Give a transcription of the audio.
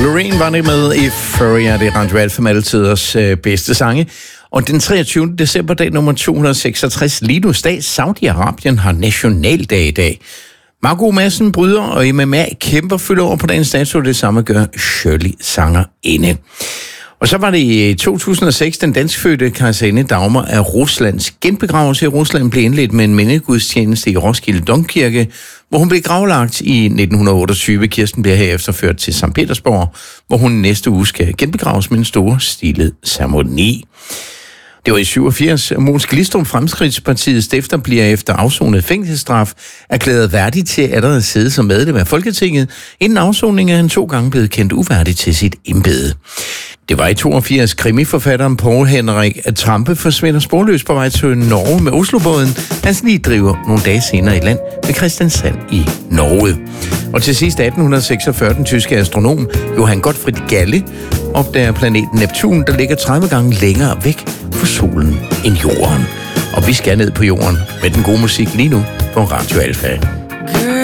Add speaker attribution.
Speaker 1: Loreen var det med Euphoria, det er Radio Alfa med altiders bedste sange. Og den 23. december, dag nummer 266, lige nu Saudi-Arabien har nationaldag i dag. Marco Madsen bryder, og MMA kæmper fylder over på dagens dato, det samme gør Shirley sangerinde. Og så var det i 2006, den danskfødte kejserinde Dagmar af Ruslands genbegravelse i Rusland blev indledt med en mindegudstjeneste i Roskilde Domkirke, hvor hun blev gravlagt i 1928. Kirsten bliver herefter ført til St. Petersborg, hvor hun næste uge skal genbegraves med en stor stilet ceremoni. Det var i 87. Mogens Glistrup, Fremskridtspartiets stifter, bliver efter afsonet fængselsstraf erklæret værdig til at sidde som medlem af Folketinget. Inden afsoningen er han 2 gange blevet kendt uværdig til sit embede. Det var i 82. Krimiforfatteren Poul Henrik at Trampe forsvinder sporløst på vej til Norge med Oslobåden. Hans lige driver nogle dage senere i land ved Kristiansand i Norge. Og til sidst 1846, den tyske astronom Johann Gottfried Galle opdager planeten Neptun, der ligger 30 gange længere væk fra solen end jorden. Og vi skal ned på jorden med den gode musik lige nu på Radio Alfa.